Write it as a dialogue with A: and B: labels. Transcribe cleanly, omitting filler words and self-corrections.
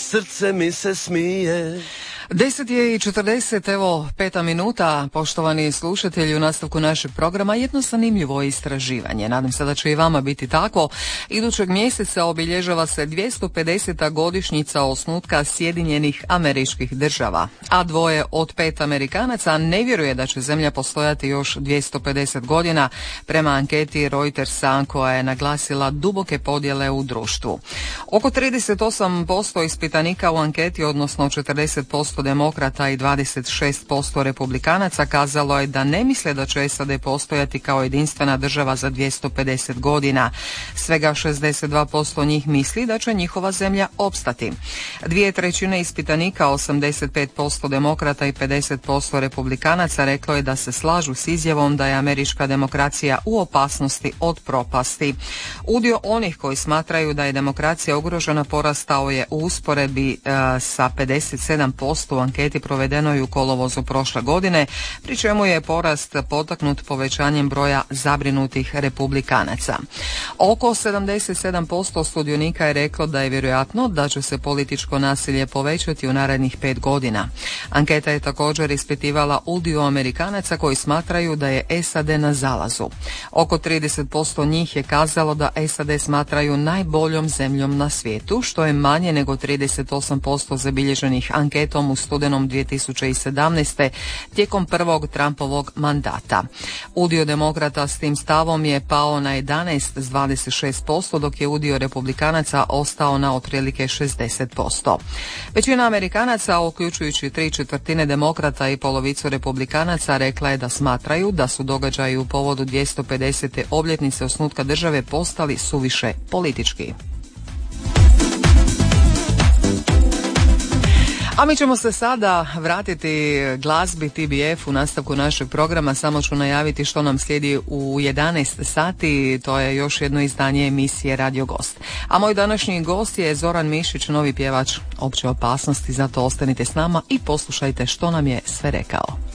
A: srce mi se smije.
B: 10:40, evo 5 minuta, poštovani slušatelji, u nastavku našeg programa jedno zanimljivo istraživanje. Nadam se da će i vama biti tako. Idućeg mjeseca obilježava se 250. godišnjica osnutka Sjedinjenih Američkih Država, a 2 od 5 Amerikanaca ne vjeruje da će zemlja postojati još 250 godina, prema anketi Reutersa koja je naglasila duboke podjele u društvu. Oko 38% ispitanika u anketi, odnosno 40% demokrata i 26% republikanaca kazalo je da ne misle da će SAD postojati kao jedinstvena država za 250 godina. Svega 62% njih misli da će njihova zemlja opstati. 2/3 ispitanika, 85% demokrata i 50% republikanaca reklo je da se slažu s izjavom da je američka demokracija u opasnosti od propasti. Udio onih koji smatraju da je demokracija ugrožena porastao je u usporedbi sa 57% u anketi provedenoj u kolovozu prošle godine, pri čemu je porast potaknut povećanjem broja zabrinutih republikanaca. Oko 77% sudionika je reklo da je vjerojatno da će se političko nasilje povećati u narednih 5 godina. Anketa je također ispitivala udio Amerikanaca koji smatraju da je SAD na zalazu. Oko 30% njih je kazalo da SAD smatraju najboljom zemljom na svijetu, što je manje nego 38% zabilježenih anketom u studenom 2017. tijekom prvog Trumpovog mandata. Udio demokrata s tim stavom je pao na 11 s 26%, dok je udio republikanaca ostao na otprilike 60%. Većina Amerikanaca, uključujući 3/4 demokrata i polovicu republikanaca, rekla je da smatraju da su događaji u povodu 250. obljetnice osnutka države postali suviše politički. A mi ćemo se sada vratiti glazbi TBF u nastavku našeg programa. Samo ću najaviti što nam slijedi u 11 sati. To je još jedno izdanje emisije Radio Gost. A moj današnji gost je Zoran Mišić, novi pjevač Opće opasnosti. Zato ostanite s nama i poslušajte što nam je sve rekao.